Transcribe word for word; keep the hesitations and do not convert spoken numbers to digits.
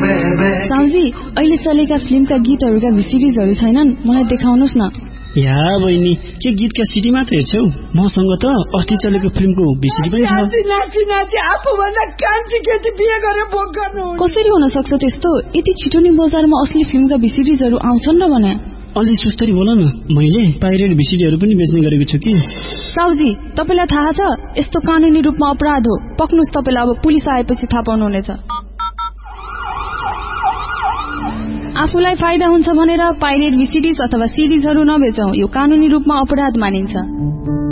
साउजी अहिले चलेका फिल्मका गीतहरूका भिसिडीजहरू छैनन् मलाई देखाउनुस् न। या बहिनी के गीतका सिडी मात्र हेर्छौ? मसँग त अस्ति चलेको फिल्मको भिसिडी पनि छ। कसरी हुन सक्छ त्यस्तो? यति छिटो नि बजारमा असली फिल्मका भिसिडीजहरू आउँछन् र भने। अलि सुस्तरी बोल न, मैले पाइरेट भिसिडीहरू पनि बेच्ने गरेको छु कि। साउजी तपाईलाई थाहा छ यस्तो कानुनी रूपमा अपराध हो। पक्नुस् तपाईलाई, अब पुलिस आएपछि थाहा पाउनुहुनेछ। आफूलाई फाइदा हुन्छ भनेर पाइरेट भिसिडीज अथवा सिडिजहरू नबेचौं, यो कानुनी रूपमा अपराध मानिन्छ।